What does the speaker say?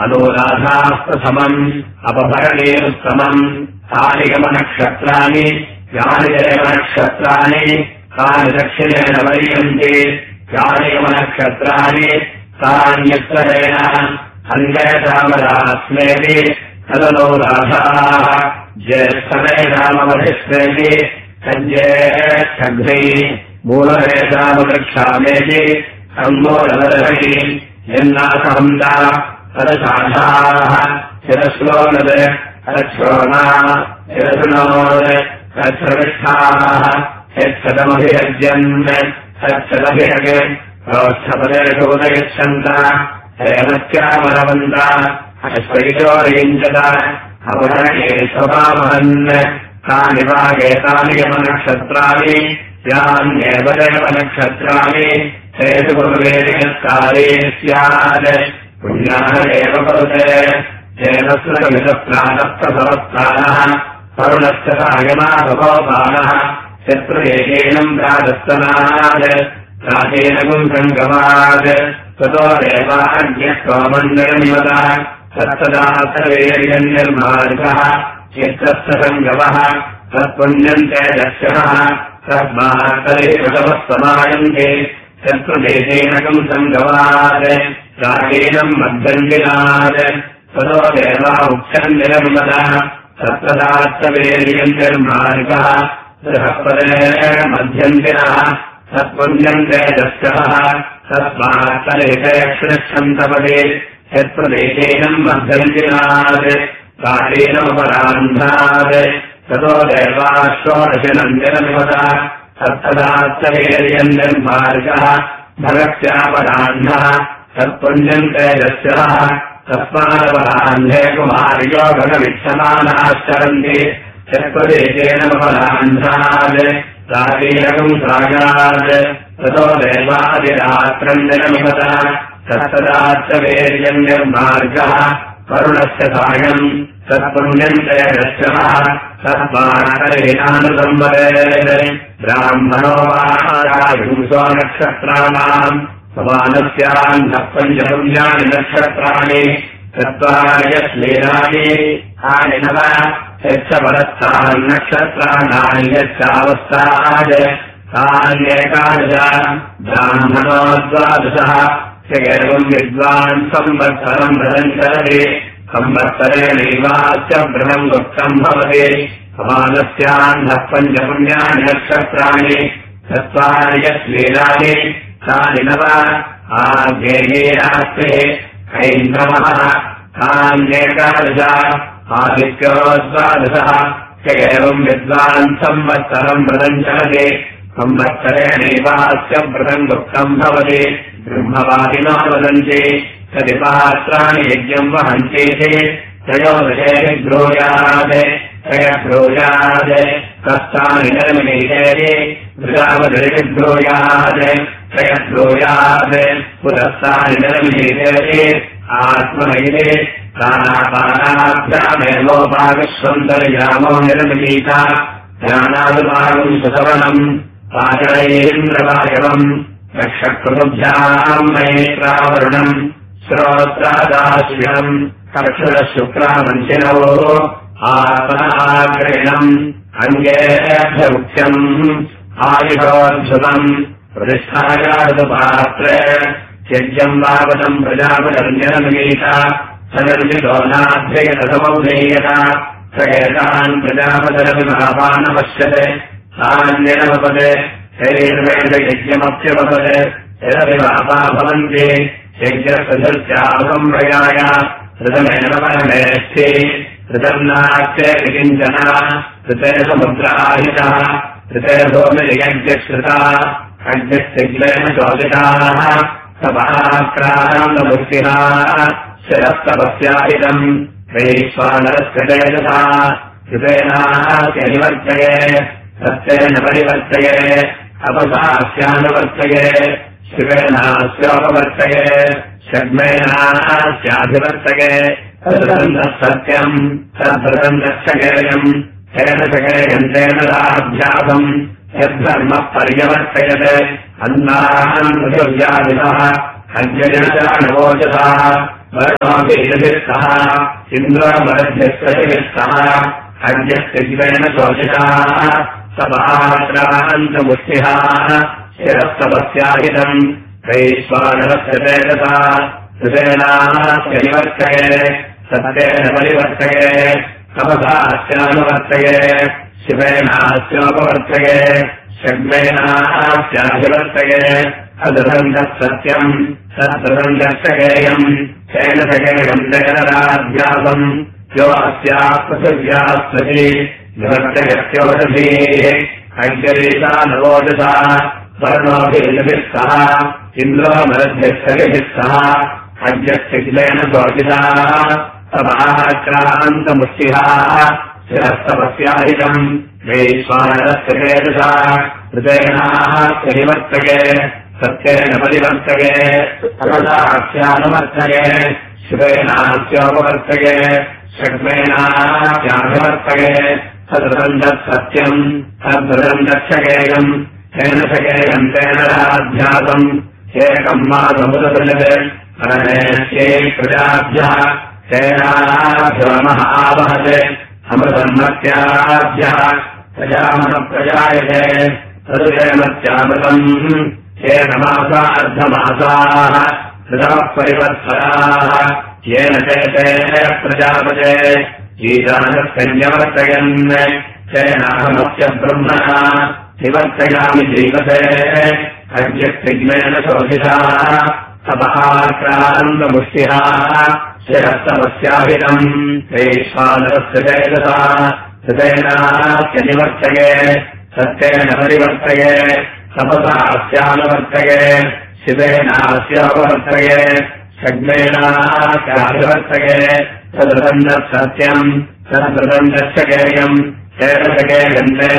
अनुराधाप्रथमम् अपभरणीरुत्तमम् तानि यमनक्षत्राणि यानि यमनक्षत्राणि तानि दक्षिणेन वर्यन्ते यानि यमनक्षत्राणि तान्युत्तरेण अन्यतामरास्मेति तदनुराधाः ज्येष्ठमेधामवधिष्ठेति सज्जेष्ठघ्नै मूलमेधामवृक्षामेति सम्मूलवर्हि यन्नासहन्ता तदशाखाः शिरश्लोनद् तच्छ्रोणा शिरसुनोद् तच्छ्रविष्ठाः यच्छतमभिरज्यन् तच्छतभिरग् प्रोत्थपदेषु उदयच्छन्त हेमत्यामरवन्त अश्वैचोरयुञ्जत अपहरणे स्वभावहन् तानि वागेतानि यमनक्षत्राणि यान्येव देवनक्षत्राणि तेषु कुर्वेदिकाले स्यात् पुण्याः एव कुरुते तेन सुरमितप्राणप्रभवत्प्राणः वरुणस्य सायमाभवोपानः शत्रुएकेनम् प्रादस्तनात् प्राचीनगुम् सङ्गमात् ततो देवाज्ञस्वमण्डलमिवतः तत्तदासर्वेर्यन्निर्मार्गः चित्तस्य सङ्गमः तत्पुण्यम् तेजस्यः तस्मात्तर्हि ऋतवः शत्रुदेशेनकम् सङ्गमात् प्राचीनम् मध्यञ्जिनात् ततो देवा उक्षन्निरमिवतः तत्तदासर्वेर्यन्निर्मार्गः बृहस्पतेन मध्यञ्जिनः तत्पुण्यम् तेजस्यः तस्मात्तर्हि तेक्षन्तपदे यत्प्रदेशेनम् मध्यञ्जिनात् प्राचीनमपरान्धात् ततो देवाश्वरशनञ्जनमिवतः तत्तदात्तवेर्यन्निर्मार्गः भगत्यापराह्नः तत्पुण्यम् तेजस्यः तस्मादपराह्ने कुमार्यो भगविच्छमानाश्चरन्ति यत्प्रदेशेनमपरान्धात् प्राचीनकम् सागात् ततो देवादिरात्रञ्जनमिवतः तत्तदात्तवेर्यन्निर्मार्गः वरुणस्य सायम् तत्पुण्यम् तेजस्यः तस्मात्तर्हिनानुसंवदेत् ब्राह्मणो वायुंसो नक्षत्राणाम् समानस्यान्नः पञ्चपुण्यानि नक्षत्राणि चत्वारि यस्मीनानि तानि नव यच्छपरस्तान्नक्षत्राणानि यच्चावस्थात् तान्येकादश ब्राह्मणो द्वादशः एवम् विद्वान् संवत्सरम् व्रतञ्चरति संवत्सरेणैवास्य व्रतम् गुप्तम् भवति समानस्यान्नः पञ्चपुण्यानि नक्षत्राणि चत्वारि यस्मीनानि तानि नव आज्ञेयास्ते ऐन्द्रमः तान्येकादश आदित्यो द्वादशः एवम् विद्वान् संवत्सरम् व्रतञ्चरति संवत्सरेणैवास्य व्रतम् गुप्तम् भवति ब्रह्मवादिनो वदन्ति सदिपात्राणि यज्ञम् वहन्ति त्रयोदशे ब्रूयात् त्रयब्रूयात् कष्टानि निर्मिते वृदावधिर्ब्रूयात् त्रयब्रूयात् पुरस्तानि निर्मिते आत्मनैते प्राणापानाभ्यामेवोपागस्वन्तर्यामो निर्मित ज्ञानादुपागम् सुसवनम् पाचरैन्द्रवायवम् रक्षकृतुभ्याम् मैत्रावरुणम् श्रोत्रादाश्यम् कर्षुरशुक्रामञ्चिनौ आत्मनाग्रणम् अङ्गेभ्यमुख्यम् आयुषोऽद्भुतम् प्रतिष्ठायादुपात्रे त्यज्यम् वावतम् प्रजापतिर्निर्मीत सदर्जितो नाध्ययतसमौनेयत स एतान् प्रजापतिरभिभावानपश्यते तान्निरवपदे शरीर्वेदयज्ञमप्यवपदे यदभिभावा भवन्ति यज्ञसदस्यासंप्रयाय ऋतमेव परमेष्ठि ऋतम् नास्ते किञ्चन ऋते समुद्राहितः ऋते सोमियज्ञश्रुता अग्निस्तिग्लेन चोदिताः सपाक्रान्तमुक्तिः शिरस्तपस्याहितम् वैश्वानरस्य तेजसा ऋतेनास्यनिवर्तये सत्येन परिवर्तये अपसास्यानुवर्तये शिवेनास्योपवर्तये षड्मेनास्याभिवर्तये तदृतम् सत्यम् तद्धृतम् दक्षगेयम् तेन शकेयम् तेन दाभ्यासम् यद्धर्मः पर्यवर्तयते अन्नान् पृथिव्यादितः अज्ञजनचाणवोचसः वर्णोभिः सह इन्द्रमरध्यस्य सह अद्यस्य जीवेन शोषिताः सभात्रान्तमुष्टिः शिरस्तवस्याहितम् वैश्वानरस्य तेजसा हृदयनास्य निवर्तये सत्येन परिवर्तये तपसास्यानुवर्तये शिवेनास्योपवर्तये षड्वेनास्याभिवर्तये अदृतम् सत्यम् तत्प्रदम् तेन सकेयम् तेनराध्यासम् यो अस्याः पृथिव्यास्पति निवर्तयत्योषधीः अज्ञरीता नवोजसा वर्णोभिः सह इन्द्रोमरध्यभिः सह अद्यस्य किलेन शोषिताः सभाक्रान्तमुष्टिः शिरस्तवस्याहितम् वैश्वानरस्य तेजसा हृदयनास्य निवर्तये सत्येन परिवर्तये तपसास्यानुवर्तये शिवेनास्योपवर्तये षड्वेनास्याभिवर्तये तदृतम् सत्यम् तद्भृतम् दक्षकेयम् तेन सकेयम् तेन राध्यासम् एकम् मासमुदृजते अननेत्यै प्रजाभ्यः तेनाभ्योमः आवहते अमृतम् मत्याभ्यः प्रजामनप्रजायते तदुजयमत्यामृतम् येन मासार्धमासाः ऋतवः परिवर्तनाः येन चेते प्रजापते ईशानस्कन्यवर्तयन् तेनाहमस्य ब्रह्मणः निवर्तयामि जीवते अद्यस्तिग्नेन शोषिताः सभाक्रान्तमुष्टिः शिरस्तवस्याहितम् वैश्वानरस्य तेजसा हृदयनास्य निवर्तये सत्येन परिवर्तये तपसास्यानुवर्तये शिवेनास्योपवर्तये षड्वेनास्याभिवर्तये तदृतम् सत्यम् तदृतम् दक्षकेयम् तेन सकेयम् तेन